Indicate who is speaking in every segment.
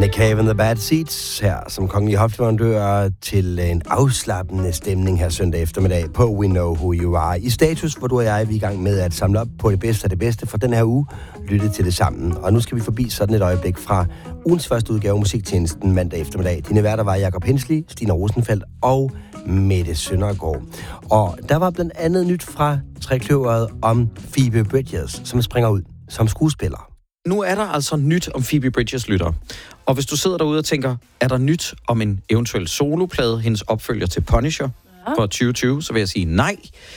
Speaker 1: Nick Cave and the Bad Seeds her som kongelig hofleverandør til en afslappende stemning her søndag eftermiddag på We Know Who You Are. I Status, hvor du og jeg er i gang med at samle op på det bedste af det bedste for den her uge, lytte til det sammen. Og nu skal vi forbi sådan et øjeblik fra ugens første udgave af Musiktjenesten mandag eftermiddag. Dine værter var Jakob Hensley, Stina Rosenfeldt og Mette Søndergaard. Og der var blandt andet nyt fra Trekløveret om Phoebe Bridgers, som springer ud som skuespiller.
Speaker 2: Nu er der altså nyt om Phoebe Bridgers, lytter. Og hvis du sidder derude og tænker, er der nyt om en eventuel soloplade, hendes opfølger til Punisher for 2020, så vil jeg sige nej.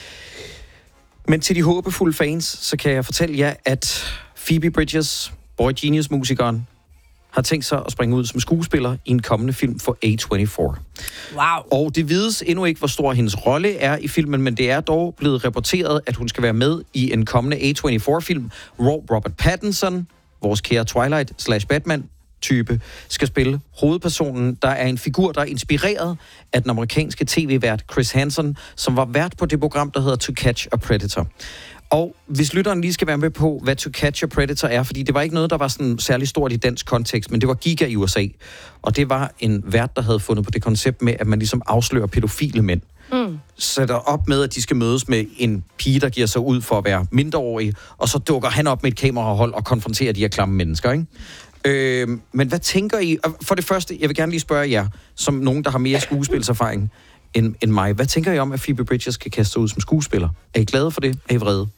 Speaker 2: Men til de håbefulde fans, så kan jeg fortælle jer, at Phoebe Bridgers, Boy Genius-musikeren, har tænkt sig at springe ud som skuespiller i en kommende film for A24.
Speaker 3: Wow.
Speaker 2: Og det vides endnu ikke, hvor stor hendes rolle er i filmen, men det er dog blevet rapporteret, at hun skal være med i en kommende A24-film, hvor Robert Pattinson, vores kære Twilight/Batman-type, skal spille hovedpersonen. Der er en figur, der er inspireret af den amerikanske tv-vært Chris Hansen, som var vært på det program, der hedder To Catch a Predator. Og hvis lytteren lige skal være med på, hvad To Catch a Predator er, fordi det var ikke noget, der var sådan særlig stort i dansk kontekst, men det var giga i USA. Og det var en vært, der havde fundet på det koncept med, at man ligesom afslører pædofile mænd. Sætter op med, at de skal mødes med en pige, der giver sig ud for at være mindreårig, og så dukker han op med et kamerahold og konfronterer de her klamme mennesker, ikke? Men hvad tænker I? For det første, jeg vil gerne lige spørge jer, som nogen, der har mere skuespilserfaring end mig. Hvad tænker I om, at Phoebe Bridgers skal kaste sig ud som skuespiller? Er I glade for det? Er I vrede?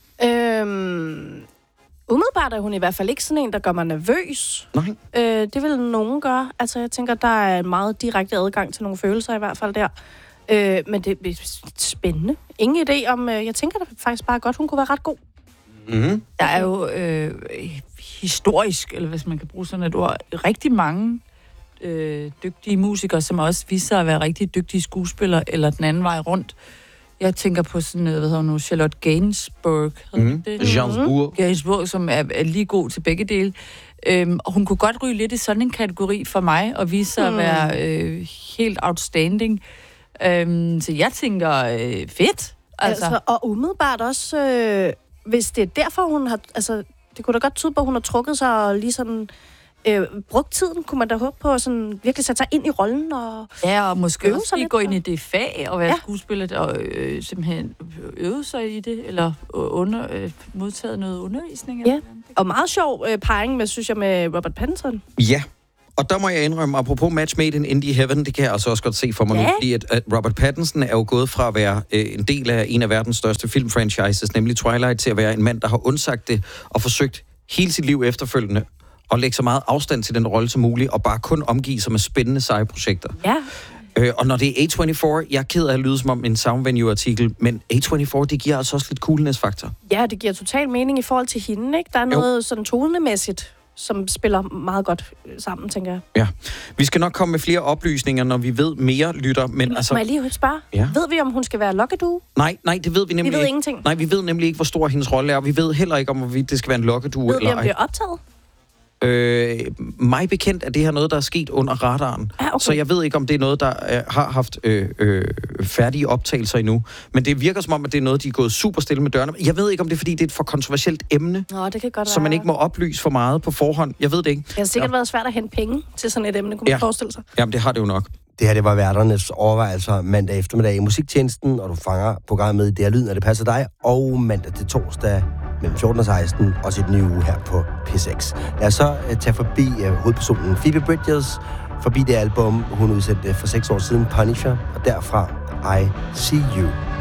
Speaker 3: Umiddelbart er hun i hvert fald ikke sådan en, der gør mig nervøs.
Speaker 2: Nej.
Speaker 3: Det vil nogen gøre. Altså, jeg tænker, der er en meget direkte adgang til nogle følelser i hvert fald der. Men det er spændende. Ingen idé om... Jeg tænker da faktisk bare godt, hun kunne være ret god.
Speaker 2: Mm-hmm.
Speaker 4: Der er jo historisk, eller hvis man kan bruge sådan et ord, rigtig mange dygtige musikere, som også viser at være rigtig dygtige skuespillere, eller den anden vej rundt. Jeg tænker på sådan noget, hvad hedder nu, Charlotte Gainsbourg. Gainsbourg, som er lige god til begge dele. Og hun kunne godt ryge lidt i sådan en kategori for mig, og vise sig at være helt outstanding. Så jeg tænker, fedt.
Speaker 3: Altså, og umiddelbart også, hvis det er derfor, hun har... Altså, det kunne da godt tyde på, at hun har trukket sig og lige sådan... brugt tiden, kunne man da håbe på at sådan virkelig sætte sig ind i rollen og
Speaker 4: og måske også lige gå ind
Speaker 3: og...
Speaker 4: i det fag og være skuespiller og simpelthen øve sig i det, eller modtaget noget undervisning.
Speaker 3: Ja, og meget sjov parring med, synes jeg, med Robert Pattinson.
Speaker 2: Ja, og der må jeg indrømme, apropos Match Made in Indie Heaven, det kan jeg altså også godt se for mig nu, fordi at Robert Pattinson er jo gået fra at være en del af en af verdens største filmfranchises, nemlig Twilight, til at være en mand, der har undsagt det og forsøgt hele sit liv efterfølgende og lægge så meget afstand til den rolle som muligt, og bare kun omgive sig med spændende, seje projekter.
Speaker 3: Ja.
Speaker 2: Og når det er A24, jeg er ked af at lyde som om en Soundvenue-artikel, men A24, det giver altså også lidt coolness-faktor.
Speaker 3: Ja, det giver total mening i forhold til hende, ikke? Der er noget sådan tonemæssigt, som spiller meget godt sammen, tænker jeg.
Speaker 2: Ja. Vi skal nok komme med flere oplysninger, når vi ved mere, lytter, men altså...
Speaker 3: Må jeg lige spørge? Ja. Ved vi, om hun skal være lokkedue?
Speaker 2: Nej, det ved vi nemlig ikke.
Speaker 3: Vi ved ingenting.
Speaker 2: Nej, vi ved nemlig ikke, hvor stor hendes rolle er. Vi ved heller ikke, om det skal være en lokkedue eller ej.
Speaker 3: Ved vi, om det er optaget?
Speaker 2: Mig bekendt er det her noget, der er sket under radaren.
Speaker 3: Okay.
Speaker 2: Så jeg ved ikke, om det er noget, der har haft færdige optagelser endnu. Men det virker som om, at det er noget, de er gået super stille med dørene. Jeg ved ikke, om det er, fordi det er et for kontroversielt emne.
Speaker 3: Det kan godt
Speaker 2: så man ikke må oplyse for meget på forhånd. Jeg ved det ikke.
Speaker 3: Det har sikkert været svært at hente penge til sådan et emne, kunne man forestille sig.
Speaker 2: Jamen, det har det jo nok.
Speaker 1: Det her, det var værternes overvejelser mandag eftermiddag i Musiktjenesten, og du fanger programmet Det er Lyd, når det passer dig, og mandag til torsdag mellem 14 og 16, også et nye uge her på P6. Lad os så tage forbi hovedpersonen Phoebe Bridgers, forbi det album, hun udsendte for 6 år siden, Punisher, og derfra I See You.